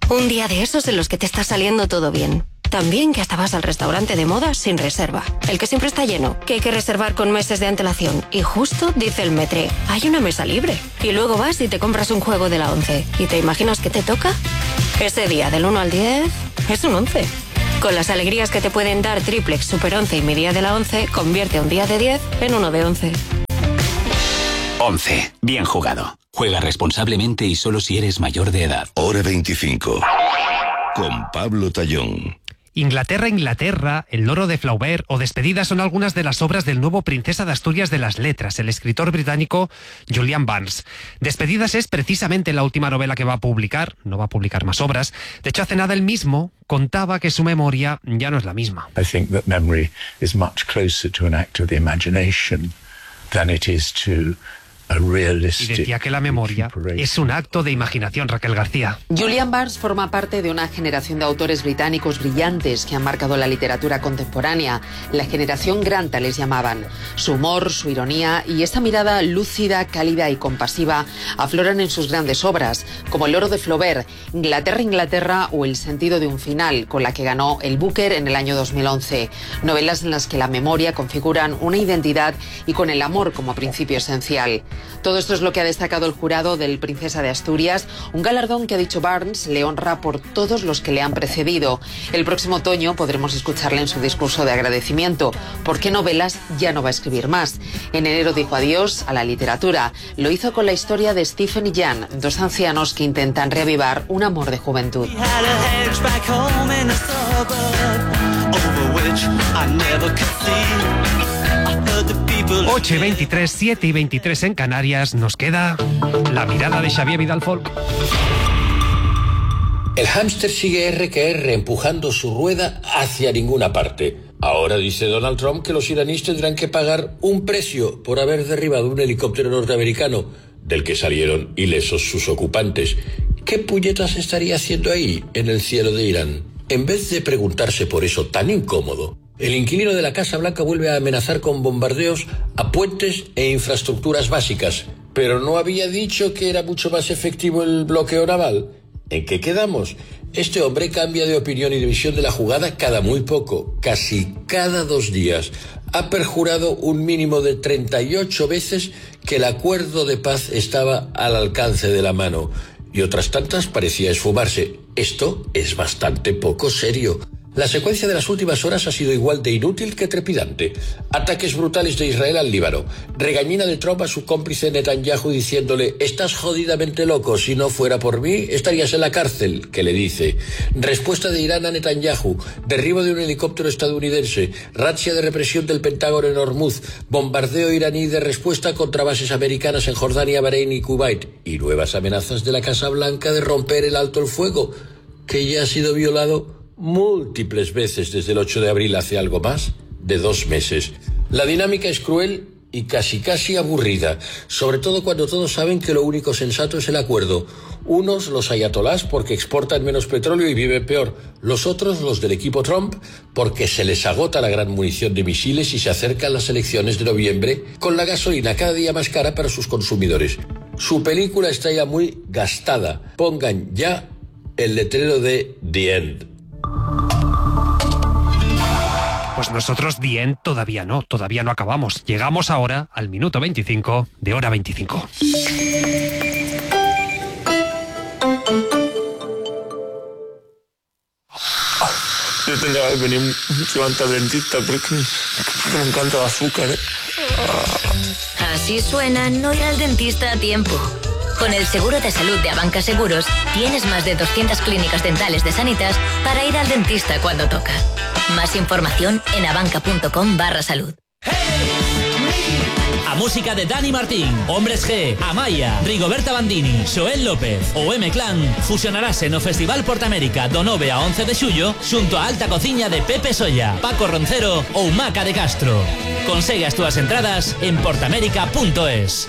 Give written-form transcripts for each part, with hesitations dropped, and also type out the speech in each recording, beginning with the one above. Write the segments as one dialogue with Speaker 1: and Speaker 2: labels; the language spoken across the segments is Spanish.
Speaker 1: Un día de esos en los que te está saliendo todo bien. También que hasta vas al restaurante de moda sin reserva. El que siempre está lleno, que hay que reservar con meses de antelación. Y justo dice el metre, hay una mesa libre. Y luego vas y te compras un juego de la 11. ¿Y te imaginas que te toca? Ese día del 1 al 10 es un 11. Con las alegrías que te pueden dar Triplex, Super 11 y mi día de la 11, convierte un día de 10 en uno de 11.
Speaker 2: 11. Bien jugado. Juega responsablemente y solo si eres mayor de edad.
Speaker 3: Hora 25. Con Pablo Tallón.
Speaker 4: Inglaterra, El loro de Flaubert o Despedida son algunas de las obras del nuevo Princesa de Asturias de las Letras, el escritor británico Julian Barnes. Despedidas es precisamente la última novela que va a publicar, no va a publicar más obras. De hecho, hace nada él mismo contaba que su memoria ya no es la misma.
Speaker 5: I think that memory is much closer to an act of the imagination than it is to a realistic.
Speaker 4: Y decía que la memoria es un acto de imaginación, Raquel García.
Speaker 6: Julian Barnes forma parte de una generación de autores británicos brillantes que han marcado la literatura contemporánea. La generación Granta les llamaban. Su humor, su ironía y esa mirada lúcida, cálida y compasiva afloran en sus grandes obras, como El loro de Flaubert, Inglaterra o El sentido de un final, con la que ganó el Booker en el año 2011. Novelas en las que la memoria configuran una identidad y con el amor como principio esencial. Todo esto es lo que ha destacado el jurado del Princesa de Asturias, un galardón que, ha dicho Barnes, le honra por todos los que le han precedido. El próximo otoño podremos escucharle en su discurso de agradecimiento. ¿Por qué novelas ya no va a escribir más? En enero dijo adiós a la literatura. Lo hizo con la historia de Stephen y Jan, dos ancianos que intentan reavivar un amor de juventud.
Speaker 4: 8:23, 7:23 en Canarias. Nos queda la mirada de Xavier Vidal Folk.
Speaker 7: El hámster sigue R que R empujando su rueda hacia ninguna parte. Ahora dice Donald Trump que los iraníes tendrán que pagar un precio por haber derribado un helicóptero norteamericano del que salieron ilesos sus ocupantes. ¿Qué puñetas estaría haciendo ahí, en el cielo de Irán? En vez de preguntarse por eso tan incómodo, el inquilino de la Casa Blanca vuelve a amenazar con bombardeos a puentes e infraestructuras básicas. ¿Pero no había dicho que era mucho más efectivo el bloqueo naval? ¿En qué quedamos? Este hombre cambia de opinión y de visión de la jugada cada muy poco, casi cada 2 días. Ha perjurado un mínimo de 38 veces que el acuerdo de paz estaba al alcance de la mano. Y otras tantas parecía esfumarse. Esto es bastante poco serio. La secuencia de las últimas horas ha sido igual de inútil que trepidante. Ataques brutales de Israel al Líbano. Regañina de Trump a su cómplice Netanyahu diciéndole: «Estás jodidamente loco, si no fuera por mí estarías en la cárcel», que le dice. Respuesta de Irán a Netanyahu. Derribo de un helicóptero estadounidense. Razzia de represión del Pentágono en Hormuz. Bombardeo iraní de respuesta contra bases americanas en Jordania, Bahrein y Kuwait. Y nuevas amenazas de la Casa Blanca de romper el alto el fuego, que ya ha sido violado múltiples veces desde el 8 de abril, hace algo más de 2 meses. La dinámica es cruel y casi aburrida, sobre todo cuando todos saben que lo único sensato es el acuerdo. Unos, los ayatolás, porque exportan menos petróleo y viven peor. Los otros, los del equipo Trump, porque se les agota la gran munición de misiles y se acercan las elecciones de noviembre con la gasolina cada día más cara para sus consumidores. Su película está ya muy gastada. Pongan ya el letrero de The End.
Speaker 4: Pues nosotros bien, todavía no acabamos. Llegamos ahora al minuto 25 de Hora 25.
Speaker 8: Yo tendría que venir mucho antes al dentista porque me encanta el azúcar, ¿eh?
Speaker 9: Así suena no ir al dentista a tiempo. Con el seguro de salud de Abanca Seguros tienes más de 200 clínicas dentales de Sanitas para ir al dentista cuando toca. Más información en abanca.com/salud.
Speaker 10: A música de Dani Martín, Hombres G, Amaya, Rigoberta Bandini, Xoel López o M-Clan fusionarase no Festival Portamérica do 9 a 11 de xullo xunto a alta cociña de Pepe Solla, Paco Roncero ou Maca de Castro. Consegue as túas entradas en portamérica.es.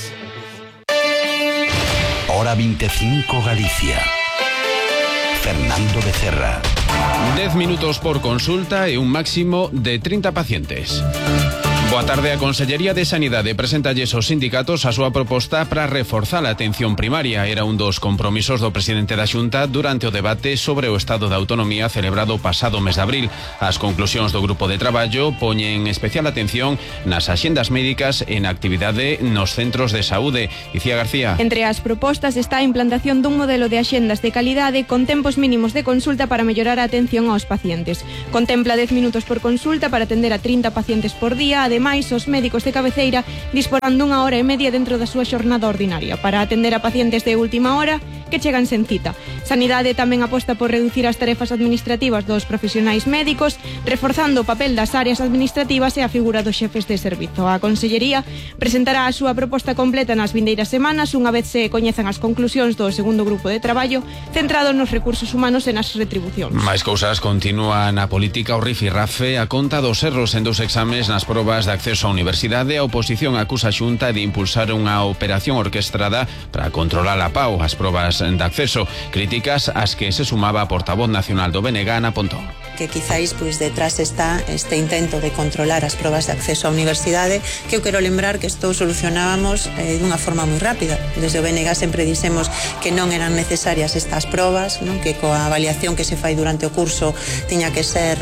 Speaker 3: Hora 25 Galicia. Fernando Becerra.
Speaker 11: 10 minutos por consulta e un máximo de 30 pacientes. Boa tarde. A Consellería de Sanidade presentalles aos sindicatos a súa proposta para reforzar a atención primaria. Era un dos compromisos do presidente da Xunta durante o debate sobre o estado da autonomía celebrado pasado mes de abril. As conclusións do grupo de traballo poñen especial atención nas axendas médicas e na actividade nos centros de saúde. Icía García.
Speaker 12: Entre as propostas está a implantación dun modelo de axendas de calidade con tempos mínimos de consulta para mellorar a atención aos pacientes. Contempla 10 minutos por consulta para atender a 30 pacientes por día. Ademais, os médicos de cabeceira disporán dunha hora e media dentro da súa xornada ordinaria para atender a pacientes de última hora que chegan sen cita. Sanidade tamén aposta por reducir as tarefas administrativas dos profesionais médicos, reforzando o papel das áreas administrativas e a figura dos xefes de servizo. A Consellería presentará a súa proposta completa nas vindeiras semanas, unha vez se coñezan as conclusións do segundo grupo de traballo centrado nos recursos humanos e nas retribucións.
Speaker 11: Máis cousas. Continúa na política o rifirrafe a conta dos erros en dos exames nas probas de acceso á universidade. A oposición acusa a Xunta de impulsar unha operación orquestrada para controlar a pau as probas de acceso. Críticas ás que se sumaba a portavoz nacional do BNG, Ana Pontón.
Speaker 13: Que quizáis detrás está este intento de controlar as probas de acceso á universidade, que eu quero lembrar que isto solucionábamos dunha forma moi rápida. Desde o BNG sempre dixemos que non eran necesarias estas probas, non? Que coa avaliación que se fai durante o curso tiña que ser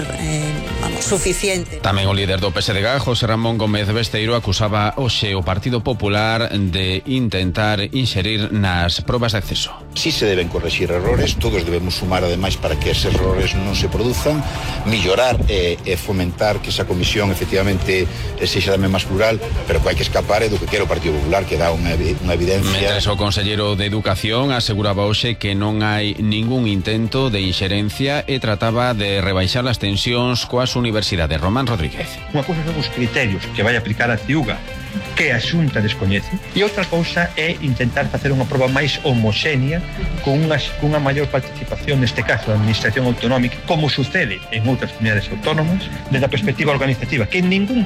Speaker 13: suficiente.
Speaker 11: Tamén o líder do PSDG, José Ramón Gómez Besteiro, acusaba hoxe o Partido Popular de intentar inxerir nas probas de acceso.
Speaker 14: Si se deben corregir errores, todos debemos sumar ademais para que eses errores non se produzan, millorar e fomentar que esa comisión efectivamente sexa tamén máis plural, pero que hai que escapar do que quere o Partido Popular, que dá unha evidencia.
Speaker 11: Mentres o conselleiro de Educación aseguraba hoxe que non hai ningún intento de inxerencia e trataba de rebaixar as tensións coas universidades. Román Rodríguez.
Speaker 15: Unha cousa son os criterios que vai aplicar a CIUGA, que a Xunta descoñece, e outra cousa é intentar facer unha proba máis homoxénea con unha maior participación, neste caso da Administración Autonómica, como sucede en outras comunidades autónomas, desde a perspectiva organizativa, que en ningún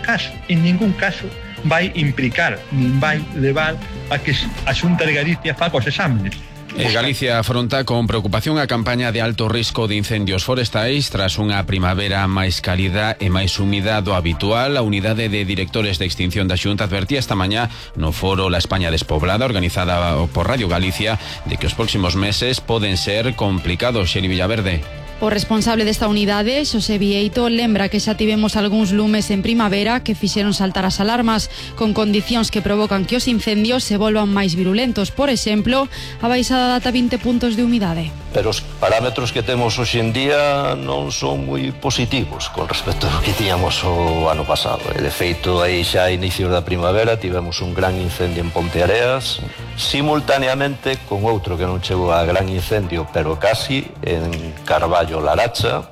Speaker 15: caso vai implicar nin vai levar a que a Xunta de Galicia faga os exámenes.
Speaker 11: Galicia afronta con preocupación a campaña de alto risco de incendios forestais tras unha primavera máis cálida e máis húmida do habitual. A unidade de directores de extinción da Xunta advertía esta mañá no foro La España Despoblada, organizada por Radio Galicia, de que os próximos meses poden ser complicados. Xeli Villaverde.
Speaker 16: O responsable desta unidade, Xosé Vieito, lembra que xa tivemos algúns lumes en primavera que fixeron saltar as alarmas, con condicións que provocan que os incendios se volvan máis virulentos. Por exemplo, a baixada data 20 puntos de humidade.
Speaker 17: Pero os parámetros que temos hoxe en día non son moi positivos con respecto ao que tiñamos o ano pasado. De feito, aí xa a inicios da primavera tivemos un gran incendio en Ponteareas, simultaneamente con outro que non chegou a gran incendio, pero casi, en Carballo Laracha,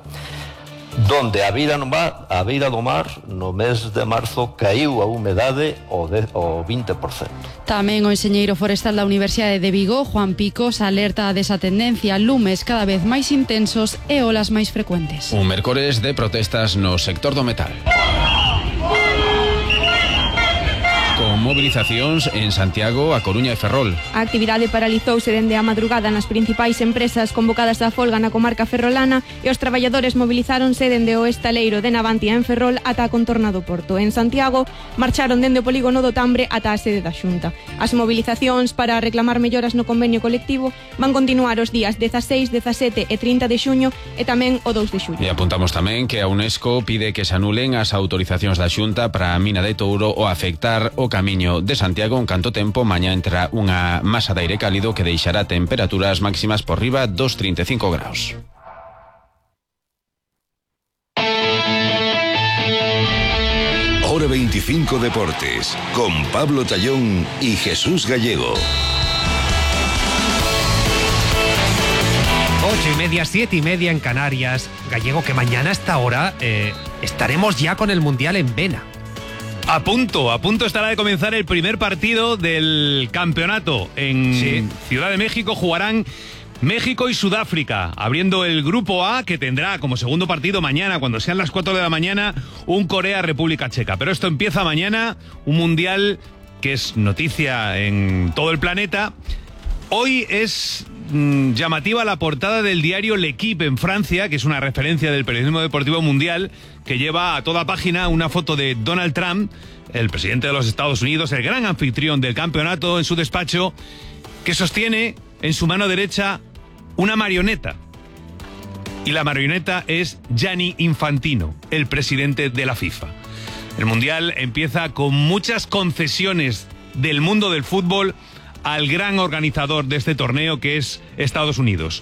Speaker 17: donde a beira do mar no mes de marzo caiu a humedade o 20%.
Speaker 16: Tamén o enxeñeiro forestal da Universidade de Vigo, Juan Picos, alerta desa tendencia: lumes cada vez máis intensos e olas máis frecuentes.
Speaker 11: Un mércores de protestas no sector do metal. Con movilizacións en Santiago, A Coruña e Ferrol.
Speaker 12: A actividade paralizouse dende a madrugada nas principais empresas convocadas á folga na comarca ferrolana e os traballadores movilizáronse dende o estaleiro de Navantia en Ferrol ata a contorna do Porto. En Santiago, marcharon dende o polígono do Tambre ata a sede da Xunta. As movilizacións para reclamar melloras no convenio colectivo van continuar os días 16, 17 e 30 de xuño e tamén o 2 de xullo.
Speaker 11: E apuntamos tamén que a UNESCO pide que se anulen as autorizacións da Xunta para a mina de Touro ou afectar o camiño de Santiago. En canto tempo, mañá entra unha masa de aire cálido que deixará temperaturas máximas por riba dos 35 graus.
Speaker 3: Hora 25 Deportes, con Pablo Tallón y Jesús Gallego.
Speaker 4: 8:30, 7:30 en Canarias. Gallego, que mañana a esta hora estaremos ya con el Mundial en vena.
Speaker 18: A punto estará de comenzar el primer partido del campeonato. En Ciudad de México jugarán México y Sudáfrica, abriendo el grupo A, que tendrá como segundo partido mañana, cuando sean las 4 de la mañana, un Corea-República Checa. Pero esto empieza mañana, un mundial que es noticia en todo el planeta. Hoy es llamativa la portada del diario L'Equipe en Francia, que es una referencia del periodismo deportivo mundial, que lleva a toda página una foto de Donald Trump el presidente de los Estados Unidos, el gran anfitrión del campeonato, en su despacho, que sostiene en su mano derecha una marioneta. Y la marioneta es Gianni Infantino, el presidente de la FIFA. El Mundial empieza con muchas concesiones del mundo del fútbol al gran organizador de este torneo, que es Estados Unidos.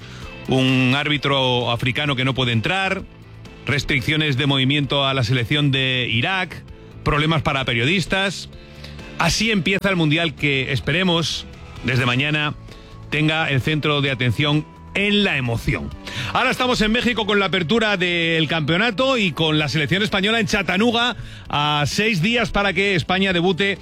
Speaker 18: Un árbitro africano que no puede entrar, restricciones de movimiento a la selección de Irak, problemas para periodistas. Así empieza el Mundial, que esperemos desde mañana tenga el centro de atención en la emoción. Ahora estamos en México con la apertura del campeonato y con la selección española en Chattanooga a 6 días para que España debute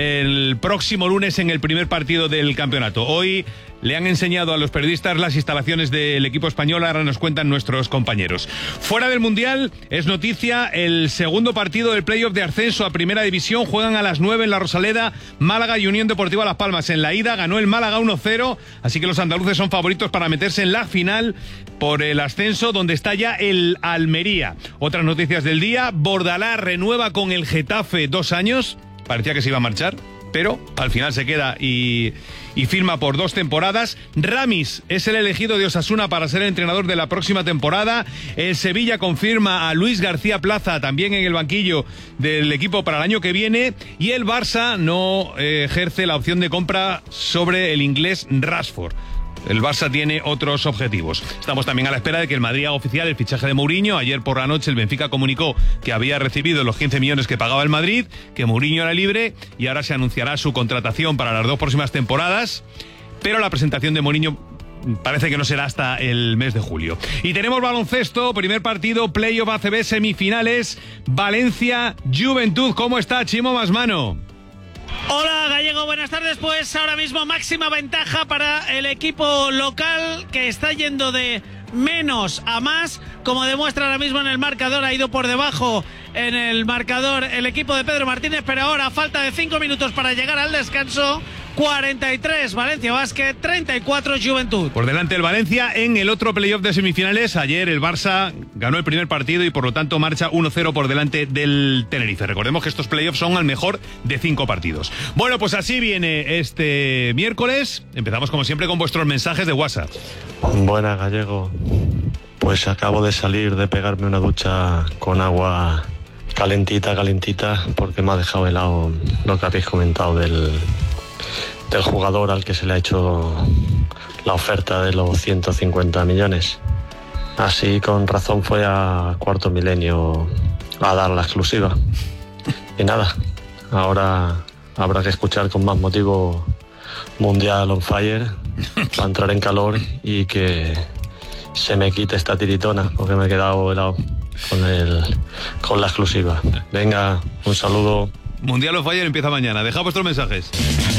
Speaker 18: el próximo lunes en el primer partido del campeonato. Hoy le han enseñado a los periodistas las instalaciones del equipo español, ahora nos cuentan nuestros compañeros. Fuera del Mundial, es noticia el segundo partido del playoff de ascenso a Primera División. Juegan a las 9 en la Rosaleda, Málaga y Unión Deportiva Las Palmas. En la ida ganó el Málaga 1-0, así que los andaluces son favoritos para meterse en la final por el ascenso, donde está ya el Almería. Otras noticias del día: Bordalás renueva con el Getafe 2 años. Parecía que se iba a marchar, pero al final se queda y firma por 2 temporadas. Ramis es el elegido de Osasuna para ser el entrenador de la próxima temporada. El Sevilla confirma a Luis García Plaza también en el banquillo del equipo para el año que viene. Y el Barça no ejerce la opción de compra sobre el inglés Rashford. El Barça tiene otros objetivos. Estamos también a la espera de que el Madrid haga oficial el fichaje de Mourinho. Ayer por la noche el Benfica comunicó que había recibido los 15 millones que pagaba el Madrid, que Mourinho era libre y ahora se anunciará su contratación para las 2 próximas temporadas. Pero la presentación de Mourinho parece que no será hasta el mes de julio. Y tenemos baloncesto, primer partido, playoff ACB, semifinales, Valencia, Juventud. ¿Cómo está Chimo Masmano?
Speaker 19: Hola Gallego, buenas tardes. Pues ahora mismo máxima ventaja para el equipo local, que está yendo de menos a más, como demuestra ahora mismo en el marcador. Ha ido por debajo en el marcador el equipo de Pedro Martínez, pero ahora a falta de 5 minutos para llegar al descanso, 43 Valencia Basket, 34 Juventud.
Speaker 18: Por delante el Valencia en el otro playoff de semifinales. Ayer el Barça ganó el primer partido y por lo tanto marcha 1-0 por delante del Tenerife. Recordemos que estos playoffs son al mejor de 5 partidos. Bueno, pues así viene este miércoles. Empezamos como siempre con vuestros mensajes de WhatsApp.
Speaker 20: Buenas, Gallego. Pues acabo de salir de pegarme una ducha con agua calentita, porque me ha dejado helado lo que habéis comentado del jugador al que se le ha hecho la oferta de los 150 millones. Así con razón fue a Cuarto Milenio a dar la exclusiva. Y nada, ahora habrá que escuchar con más motivo Mundial on Fire para entrar en calor y que se me quite esta tiritona, porque me he quedado helado con la exclusiva. Venga, un saludo.
Speaker 18: Mundial on Fire empieza mañana. Deja vuestros mensajes.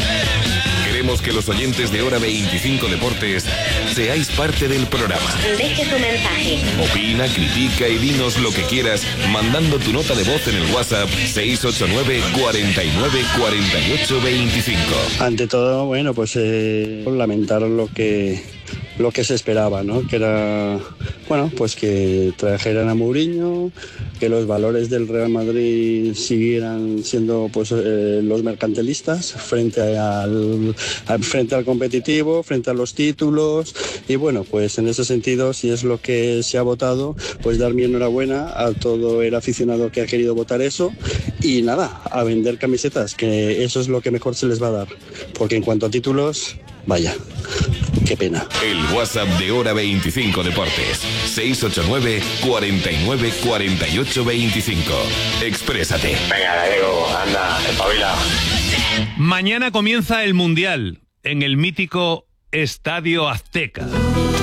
Speaker 3: Queremos que los oyentes de Hora 25 Deportes seáis parte del programa.
Speaker 9: Deje tu mensaje.
Speaker 3: Opina, critica y dinos lo que quieras mandando tu nota de voz en el WhatsApp 689 49 48 25.
Speaker 21: Ante todo, bueno, pues lamentar lo que se esperaba, ¿no? Que era, bueno, pues que trajeran a Mourinho, que los valores del Real Madrid siguieran siendo pues los mercantilistas frente al competitivo, frente a los títulos. Y bueno, pues en ese sentido, si es lo que se ha votado, pues dar mi enhorabuena a todo el aficionado que ha querido votar eso. Y nada, a vender camisetas, que eso es lo que mejor se les va a dar, porque en cuanto a títulos, vaya, qué pena.
Speaker 3: El WhatsApp de Hora 25 Deportes, 689 49 48 25. Exprésate.
Speaker 22: Venga, Gallego, anda, espabila.
Speaker 18: Mañana comienza el Mundial en el mítico Estadio Azteca.